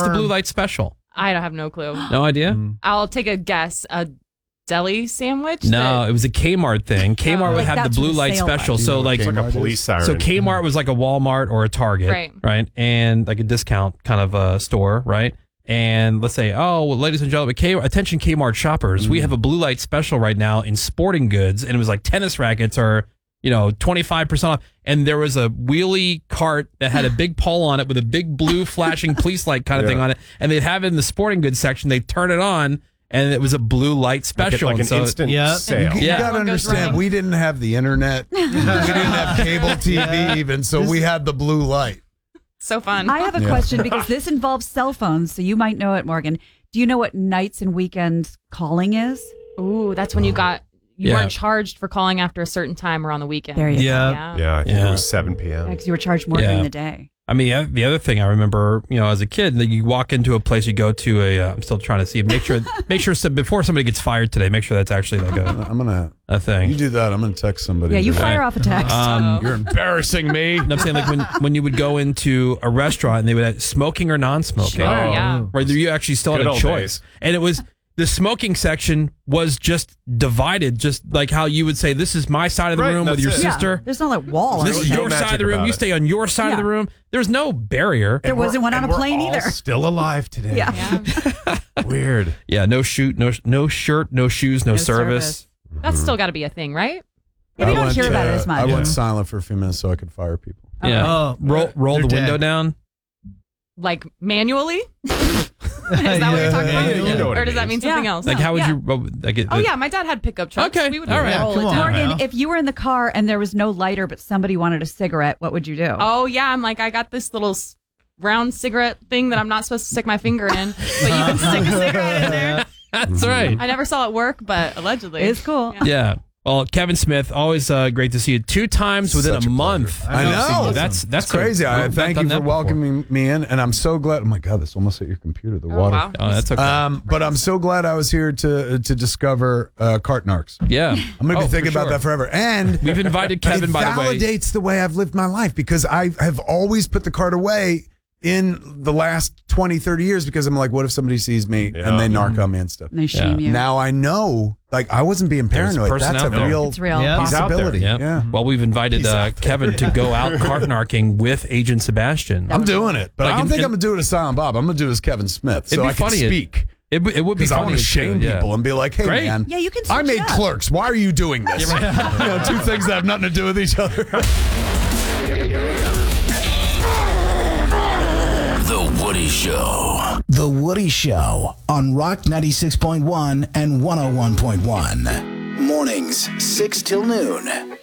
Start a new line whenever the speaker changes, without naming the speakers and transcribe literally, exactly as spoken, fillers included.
What's the blue light special?
I don't have no clue.
No idea?
Mm.
I'll take a guess. A deli sandwich?
No,
that-
it was a Kmart thing. Kmart would
Like
have the
that's
blue
what a
light
sale
special.
was.
So like,
It's like a police siren.
so Kmart was like a Walmart or a Target,
Right.
right? And like a discount kind of a store, right? And let's say, oh, well, ladies and gentlemen, K- attention Kmart shoppers, we have a blue light special right now in sporting goods, and it was like tennis rackets or you know twenty-five percent off, and there was a wheelie cart that had a big pole on it with a big blue flashing police light kind of
Yeah.
thing on it, and they'd have it in the sporting goods section. They turn it on, and it was a blue light special.
Like,
and
an
so-
instant
Yeah.
sale.
You
Yeah.
gotta
Everyone goes
understand,
running.
we didn't have the internet. we didn't have cable T V even, so we had the blue light.
So fun.
I have a
Yeah.
question because this involves cell phones, so you might know it, Morgan. Do you know what nights and weekends calling is?
Ooh, that's when you got you
Yeah.
weren't charged for calling after a certain time or on the weekend.
There you
Yeah.
Yeah.
Yeah, I think
Yeah.
it was seven p.m.
Because you were charged more
Yeah.
during the day.
I mean, yeah, the other thing I remember, you know, as a kid, that you walk into a place, you go to a. Uh, I'm still trying to see. Make sure, make sure some, before somebody gets fired today, make sure that's actually like a,
I'm gonna.
a
You
thing.
do that. I'm gonna text somebody.
Yeah, you
today.
fire off a text.
Um,
You're embarrassing me.
and I'm saying like when when you would go into a restaurant and they would have smoking or non-smoking,
Sure, yeah.
right? You actually still had
Good
a
old
choice,
days.
and it was the smoking section was just divided, just like how you would say, "This is my side of the
Right,
room with
that's
your
it.
Yeah,
sister."
there's no like wall.
This
or
is
no
your
anything.
side
magic
of the room.
about
You
it.
stay on your side
Yeah.
of the room. There's no barrier.
There wasn't one on a
And we're
plane
all
either.
Still alive today.
Yeah.
Yeah.
Weird.
Yeah, no shoot, no no shirt, no shoes, no,
No
service.
service.
That's still got to be a thing, right?
Yeah, we
I
don't
went,
hear about it
uh,
as much.
I
Yeah.
went silent for a few minutes so I could fire people.
Yeah,
Oh,
roll roll the
they're
window
dead.
down.
Like manually? Is that what you're talking
Yeah,
about?
you know what
Or
it
does that
means.
mean something
Yeah.
else?
Like, how would
Yeah.
you? well, Like, it,
Oh yeah, my dad had pickup trucks.
Okay,
We would
all right.
roll
Yeah, come
it
on.
down.
Morgan,
now.
if you were in the car and there was no lighter, but somebody wanted a cigarette, what would you do?
Oh yeah, I'm like I got this little s- round cigarette thing that I'm not supposed to stick my finger in, but you can stick a cigarette in there.
That's right.
I never saw it work, but allegedly
It's cool.
Yeah.
Yeah. Well, Kevin Smith, always uh, great to see you. Two times within
Such
a
a
month.
I
know.
know.
That's that's
It's crazy.
a-
I
we've
thank
not
you
done
for
that before.
welcoming me in, and I'm so glad. Oh my God, this almost hit your computer. The
Oh,
water.
wow.
Oh, that's okay.
Um, but I'm so glad I was here to to discover uh, cart narcs.
yeah.
I'm going to
Oh,
be thinking
for
about
sure.
that forever. And
We've invited Kevin,
it
by the way.
validates the way I've lived my life because I have always put the cart away in the last twenty, thirty years because I'm like, what if somebody sees me
Yeah.
and they narc on me and stuff?
And they shame
Yeah.
you.
Now I know, like, I wasn't being
There's a
paranoid.
person
That's a
out there.
real
It's real.
Yeah.
He's out there.
possibility.
Yeah.
Yeah.
Well, we've invited
He's
uh,
out there.
Kevin to go out cart narking with Agent Sebastian.
I'm doing it, but
Like
I don't
in-
think
in-
I'm going to do it as Silent Bob. I'm going to do it as Kevin Smith so
It'd be
I can
funny.
speak.
It, w- it would be
Because I
funny
want to
too,
shame
yeah.
people and be like, hey,
Great.
man,
Yeah, you can
I
switch
made
it up.
Clerks. Why are you doing this? you know, two things that have nothing to do with each other.
The Woody Show. The Woody Show on Rock ninety-six point one and one oh one point one. Mornings, six till noon.